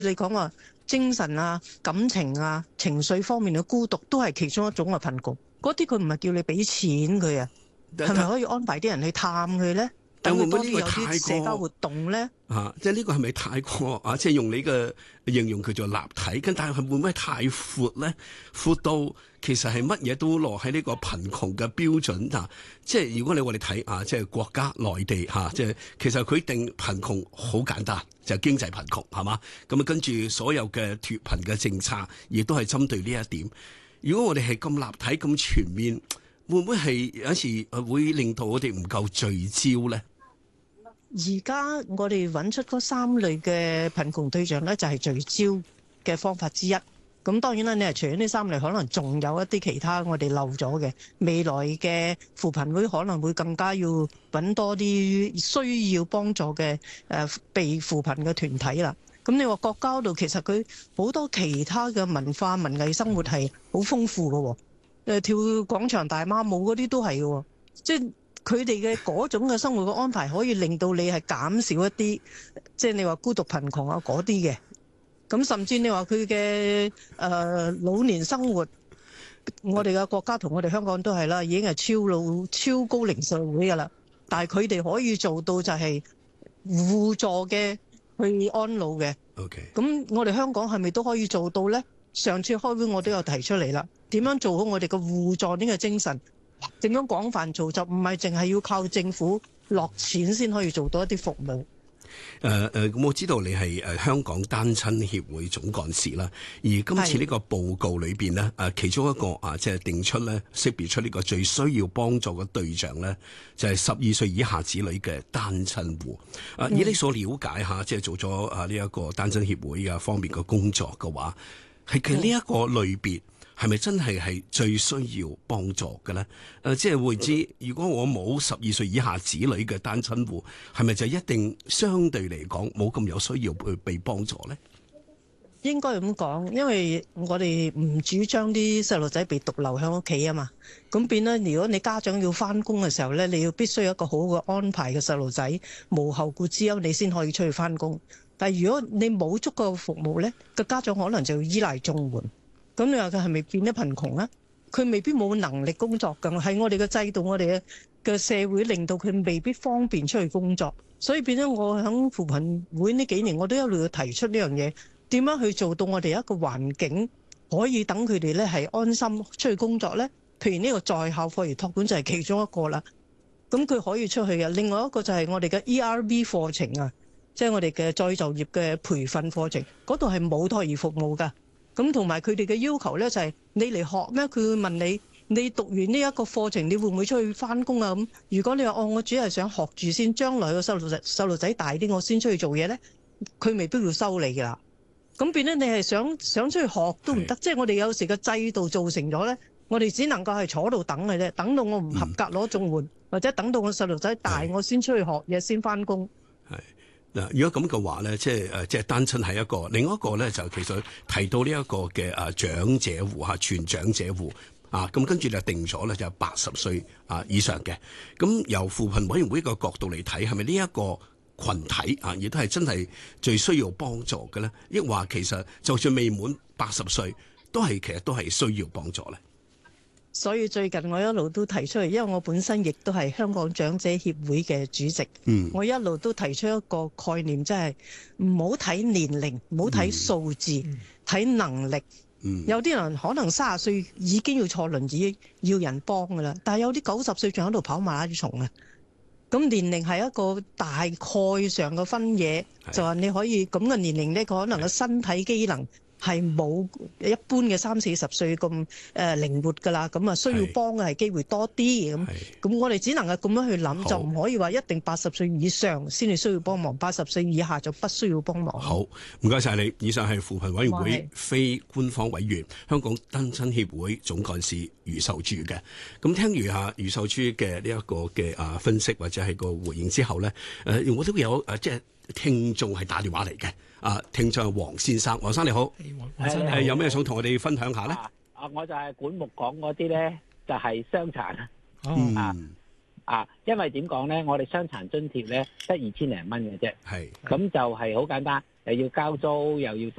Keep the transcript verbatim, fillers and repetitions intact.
你講話精神啊、感情啊、情緒方面嘅孤獨，都係其中一種嘅貧窮。嗰啲佢唔係叫你俾錢佢啊，係咪可以安排啲人去探佢咧？等佢多啲有啲社交活動咧？ 啊，即係呢個係咪太過啊？即係用你嘅形容佢做立體，跟但係會唔會太闊咧？闊到其實係乜嘢都落喺呢個貧窮嘅標準啊！即係如果你我哋睇啊，即係國家內地嚇、啊，即係其實佢定貧窮好簡單，就係、是、經濟貧窮係嘛？咁啊，跟住所有嘅脫貧嘅政策，亦都係針對呢一點。如果我哋係咁立體、咁全面，會唔會係有時會令到我哋唔夠聚焦咧？ 而家我哋揾出嗰三類嘅貧窮對象咧，就係聚焦嘅方法之一。咁當然啦，你係除咗呢三類，可能仲有一啲其他我哋漏咗嘅。未來嘅扶貧會可能會更加要揾多啲需要幫助嘅誒被扶貧嘅團體啦。咁你話國家嗰度其實佢好多其他嘅文化文藝生活係好豐富嘅喎。誒跳廣場大媽舞嗰啲都係嘅喎，即係。佢哋嘅嗰種嘅生活嘅安排，可以令到你係減少一啲，即係你話孤獨貧窮啊嗰啲嘅。咁甚至你話佢嘅誒老年生活，我哋嘅國家同我哋香港都係啦，已經係超老超高齡社會㗎啦。但係佢哋可以做到就係互助嘅去安老嘅。 OK。 咁我哋香港係咪都可以做到呢？上次開會我都有提出嚟啦，點樣做好我哋嘅互助呢個精神？點樣廣泛做，就唔係淨係要靠政府落錢先可以做到一啲服務。誒、 呃、誒，咁、呃、我知道你係誒香港單親協會總幹事啦。而今次呢個報告裏邊呢，誒其中一個啊，即係定出咧，識別出呢個最需要幫助嘅對象咧，就係十二歲以下子女嘅單親戶。啊，以你所了解下，即係做咗啊呢一個單親協會啊方面嘅工作嘅話，係其實呢一個類別。係咪真係係最需要幫助嘅咧？誒、呃，即係會知，如果我冇十二歲以下子女嘅單親戶，係咪就一定相對嚟講冇咁有需要去被幫助咧？ 應該咁講，因為我哋唔主張啲細路仔被獨留喺屋企啊嘛。咁變咧，如果你家長要翻工嘅時候咧，你要必須有一個好嘅安排嘅細路仔，無後顧之憂，你先可以出去翻工。但係如果你冇足夠服務咧，個家長可能就要依賴綜援。咁你話佢係咪變得貧窮啊？佢未必冇能力工作㗎，係我哋嘅制度，我哋嘅嘅社會令到佢未必方便出去工作，所以變咗我喺扶貧會呢幾年，我都一路要提出呢樣嘢，點樣去做到我哋一個環境可以等佢哋咧係安心出去工作咧？譬如呢個在校課餘託管就係其中一個啦，咁佢可以出去嘅。另外一個就係我哋嘅 E R B 課程啊，即係我哋嘅再就業嘅培訓課程，嗰度係冇託兒服務㗎。咁同埋佢哋嘅要求咧就係你嚟學咩？佢會問你，你讀完呢一個課程，你會唔會出去翻工啊？咁如果你話哦，我主要係想學住先，將來個細路仔細路仔大啲，我先出去做嘢咧，佢未必要收你噶啦。咁變咧，你係想想出去學都唔得，即係我哋有時個制度造成咗咧，我哋只能夠係坐度等嘅啫，等到我唔合格攞綜援，或者等到我細路仔大，我先出去學嘢先翻工。 係。嗱，如果咁嘅話咧，即係誒，即係單親係一個，另一個咧就其實提到呢一個嘅誒長者戶嚇，全長者戶啊，咁跟住就定咗咧就八十歲啊以上嘅。咁由扶貧委員會個角度嚟睇，係咪呢一個群體啊，亦都係真係最需要幫助嘅咧？抑或其實就算未滿八十歲，都係其實都係需要幫助咧？ 所以最近我一路都提出嚟，因為我本身亦都係香港長者協會嘅主席，嗯、我一路都提出一個概念，即係唔好睇年齡，唔好睇數字，睇、嗯、能力。嗯、有啲人可能三十歲已經要坐輪椅，要人幫噶啦，但係有啲九十歲仲喺度跑馬拉松啊。咁年齡係一個大概上嘅分野，就話你可以咁嘅年齡呢，佢可能個身體機能係冇一般嘅三四十歲咁誒靈活㗎啦，咁啊需要幫嘅係機會多啲咁。咁我哋只能係咁樣去諗，就唔可以話一定八十歲以上先至需要幫忙，八十歲以下就不需要幫忙。 好，唔該晒你。以上係扶貧委員會非官方委員、香港單親協會總幹事余秀珠嘅。咁聽完下余秀珠嘅呢一個嘅啊分析或者係個回應之後咧，誒我都有誒即係聽眾係打電話嚟嘅。啊，聽眾係黃先生，黃生你好，黃生誒有咩想同我哋分享下咧？ 啊，我就係管木講嗰啲咧，就係傷殘。 嗯。 啊， 啊，因為點講咧？我哋傷殘津貼咧得二千零蚊嘅啫， 係咁就係好簡單，又要交租又要